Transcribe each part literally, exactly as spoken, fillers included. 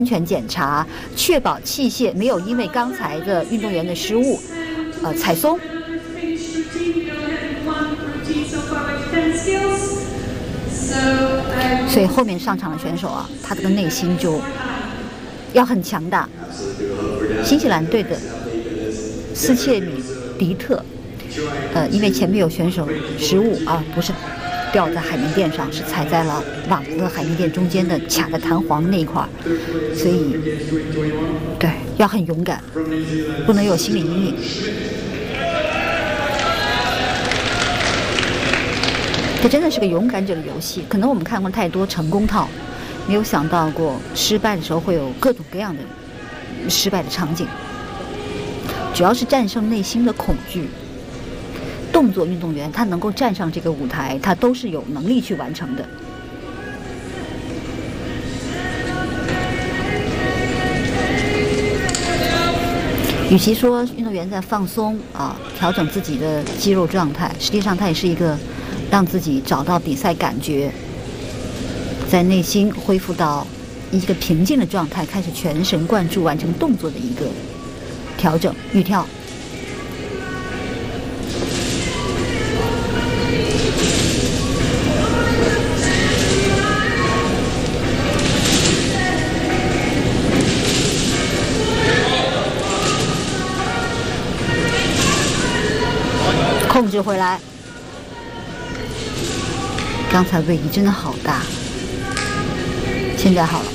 安全检查，确保器械没有因为刚才的运动员的失误，呃，踩松。所以后面上场的选手啊，他这个内心就要很强大。新西兰队的斯切米迪特，呃，因为前面有选手失误啊，不是掉在海绵垫上，是踩在了网子和海绵垫中间的卡在弹簧那一块，所以对要很勇敢，不能有心理阴影。这真的是个勇敢者的游戏。可能我们看过太多成功套，没有想到过失败的时候会有各种各样的失败的场景。主要是战胜内心的恐惧。动作运动员他能够站上这个舞台，他都是有能力去完成的。与其说运动员在放松啊，调整自己的肌肉状态，实际上他也是一个让自己找到比赛感觉，在内心恢复到一个平静的状态，开始全神贯注完成动作的一个调整预跳。控制回来，刚才位移真的好大，现在好了。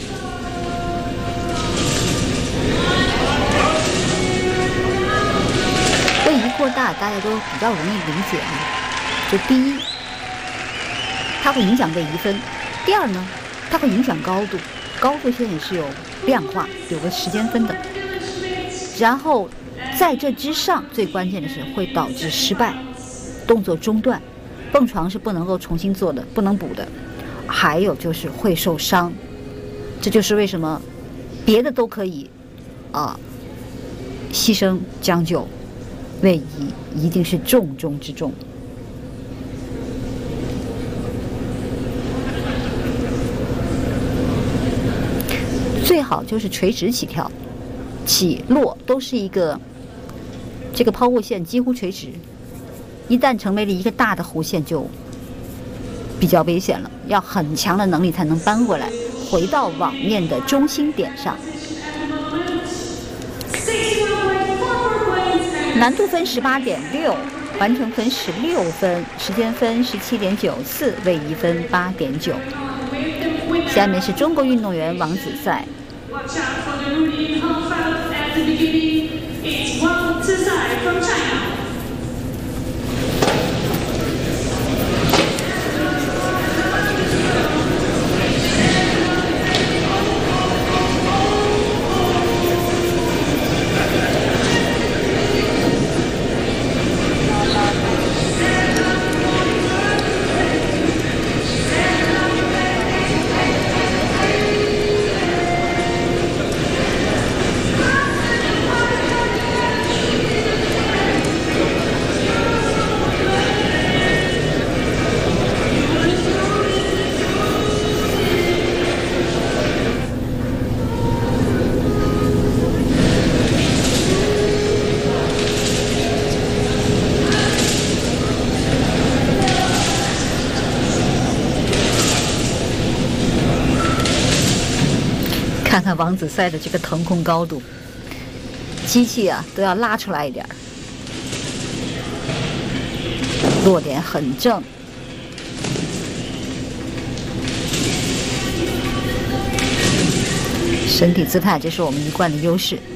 位移过大，大家都比较容易理解啊。就第一，它会影响位移分；第二呢，它会影响高度，高度现在也是有量化，有个时间分的。然后在这之上，最关键的是会导致失败。动作中断，蹦床是不能够重新做的，不能补的，还有就是会受伤。这就是为什么别的都可以啊牺牲将就，位移一定是重中之重。最好就是垂直起跳，起落都是一个这个抛物线几乎垂直。一旦成为了一个大的弧线，就比较危险了，要很强的能力才能扳回来，回到网面的中心点上。难度分十八点六，完成分十六分，时间分十七点九四，位移分八点九。下面是中国运动员王子赛。看看王子赛的这个腾空高度，机器啊都要拉出来一点，落点很正，身体姿态这是我们一贯的优势。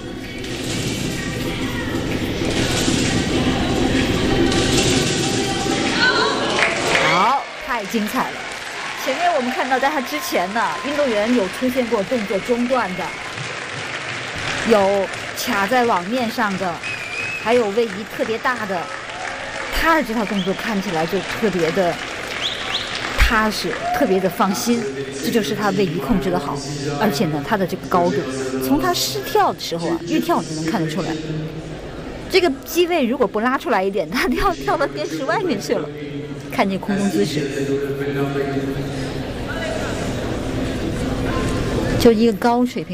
好，太精彩了！前面我们看到，在他之前呢，运动员有出现过动作中断的，有卡在网面上的，还有位移特别大的。他的这套动作看起来就特别的踏实，特别的放心，这就是他位移控制的好。而且呢，他的这个高度，从他失跳的时候啊，预跳就能看得出来。这个机位如果不拉出来一点，他跳跳到电视外面去了。看见空中姿势，就一个高水平。